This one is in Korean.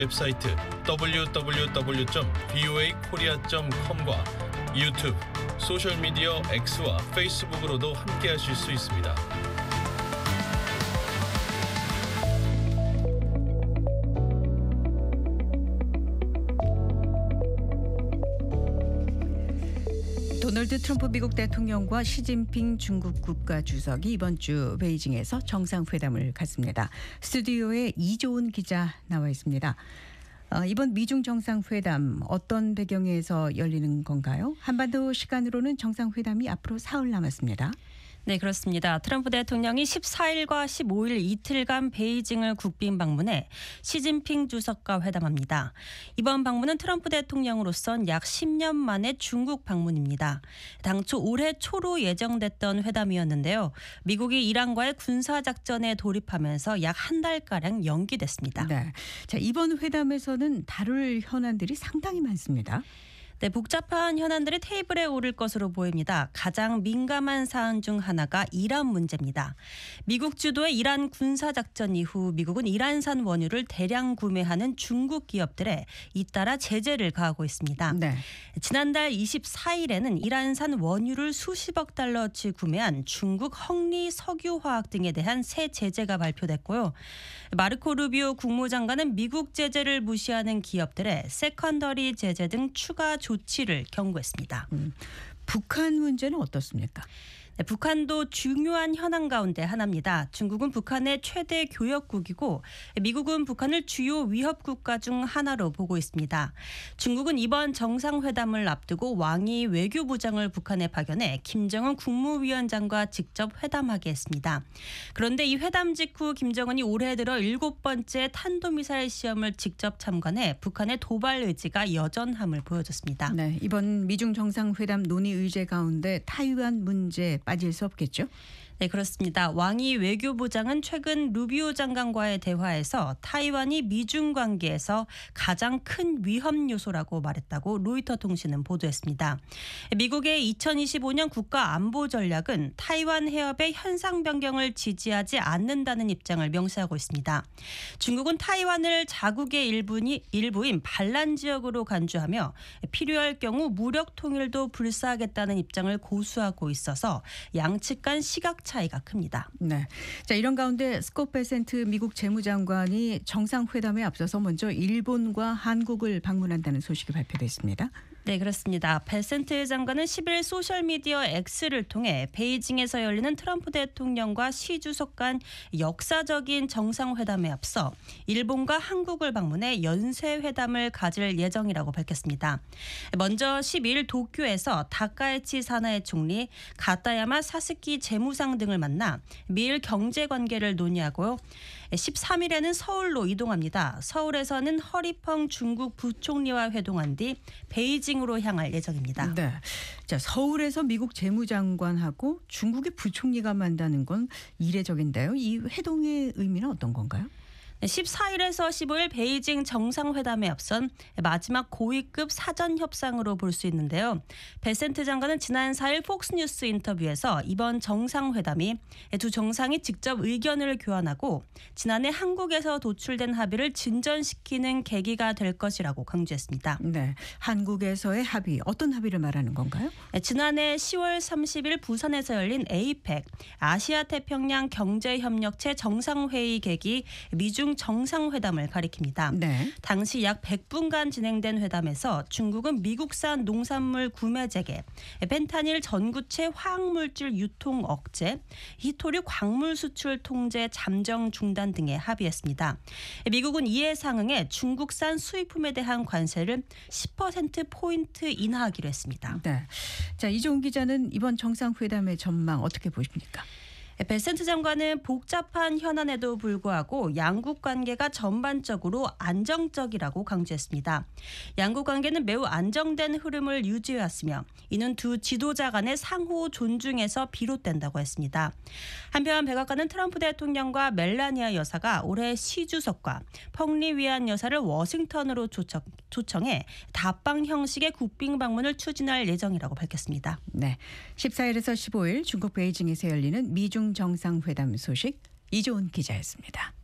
웹사이트 www.voakorea.com과 유튜브, 소셜미디어 X와 페이스북으로도 함께하실 수 있습니다. 도널드 트럼프 미국 대통령과 시진핑 중국 국가주석이 이번 주 베이징에서 정상회담을 갖습니다. 스튜디오에 이조은 기자 나와 있습니다. 이번 미중 정상회담 어떤 배경에서 열리는 건가요? 한반도 시간으로는 정상회담이 앞으로 사흘 남았습니다. 네, 그렇습니다. 트럼프 대통령이 14일과 15일 이틀간 베이징을 국빈 방문해 시진핑 주석과 회담합니다. 이번 방문은 트럼프 대통령으로선 약 10년 만에 중국 방문입니다. 당초 올해 초로 예정됐던 회담이었는데요. 미국이 이란과의 군사작전에 돌입하면서 약 한 달가량 연기됐습니다. 네. 자, 이번 회담에서는 다룰 현안들이 상당히 많습니다. 네, 복잡한 현안들이 테이블에 오를 것으로 보입니다. 가장 민감한 사안 중 하나가 이란 문제입니다. 미국 주도의 이란 군사작전 이후 미국은 이란산 원유를 대량 구매하는 중국 기업들에 잇따라 제재를 가하고 있습니다. 네. 지난달 24일에는 이란산 원유를 수십억 달러치 구매한 중국 헝리 석유화학 등에 대한 새 제재가 발표됐고요. 마르코 루비오 국무장관은 미국 제재를 무시하는 기업들의 세컨더리 제재 등 추가 조치를 경고했습니다. 북한 문제는 어떻습니까? 네, 북한도 중요한 현안 가운데 하나입니다. 중국은 북한의 최대 교역국이고 미국은 북한을 주요 위협 국가 중 하나로 보고 있습니다. 중국은 이번 정상회담을 앞두고 왕이 외교부장을 북한에 파견해 김정은 국무위원장과 직접 회담하게 했습니다. 그런데 이 회담 직후 김정은이 올해 들어 7번째 탄도미사일 시험을 직접 참관해 북한의 도발 의지가 여전함을 보여줬습니다. 네, 이번 미중 정상회담 논의 의제 가운데 타이완 문제 빠질 수 없겠죠? 네, 그렇습니다. 왕이 외교부장은 최근 루비오 장관과의 대화에서 타이완이 미중 관계에서 가장 큰 위험 요소라고 말했다고 로이터 통신은 보도했습니다. 미국의 2025년 국가 안보 전략은 타이완 해협의 현상 변경을 지지하지 않는다는 입장을 명시하고 있습니다. 중국은 타이완을 자국의 일부인 반란 지역으로 간주하며 필요할 경우 무력 통일도 불사하겠다는 입장을 고수하고 있어서 양측 간 시각 차이가 큽니다. 네. 자, 이런 가운데 스콧 베센트 미국 재무장관이 정상회담에 앞서서 먼저 일본과 한국을 방문한다는 소식이 발표됐습니다. 네, 그렇습니다. 베센트 장관은 10일 소셜미디어 X를 통해 베이징에서 열리는 트럼프 대통령과 시 주석 간 역사적인 정상회담에 앞서 일본과 한국을 방문해 연쇄회담을 가질 예정이라고 밝혔습니다. 먼저 12일 도쿄에서 다카이치 사나에 총리, 가타야마 사스키 재무상 등을 만나 미일 경제관계를 논의하고요. 13일에는 서울로 이동합니다. 서울에서는 허리펑 중국 부총리와 회동한 뒤 베이징으로 향할 예정입니다. 네. 자, 서울에서 미국 재무장관하고 중국의 부총리가 만나는 건 이례적인데요. 이 회동의 의미는 어떤 건가요? 14일에서 15일 베이징 정상회담에 앞선 마지막 고위급 사전 협상으로 볼 수 있는데요. 베센트 장관은 지난 4일 폭스뉴스 인터뷰에서 이번 정상회담이 두 정상이 직접 의견을 교환하고 지난해 한국에서 도출된 합의를 진전시키는 계기가 될 것이라고 강조했습니다. 네, 한국에서의 합의, 어떤 합의를 말하는 건가요? 지난해 10월 30일 부산에서 열린 APEC, 아시아태평양 경제협력체 정상회의 계기 미중 정상회담을 가리킵니다. 네. 당시 약 100분간 진행된 회담에서 중국은 미국산 농산물 구매 재개, 펜타닐 전구체 화학물질 유통 억제, 히토류 광물 수출 통제 잠정 중단 등에 합의했습니다. 미국은 이에 상응해 중국산 수입품에 대한 관세를 10%포인트 인하하기로 했습니다. 네. 자, 이종훈 기자는 이번 정상회담의 전망 어떻게 보십니까? 베센트 장관은 복잡한 현안에도 불구하고 양국 관계가 전반적으로 안정적이라고 강조했습니다. 양국 관계는 매우 안정된 흐름을 유지해왔으며 이는 두 지도자 간의 상호 존중에서 비롯된다고 했습니다. 한편 백악관은 트럼프 대통령과 멜라니아 여사가 올해 시 주석과 펑리 위안 여사를 워싱턴으로 초청해 다방 형식의 국빈 방문을 추진할 예정이라고 밝혔습니다. 네, 14일에서 15일 중국 베이징에서 열리는 미중 정상회담 소식 이조은 기자였습니다.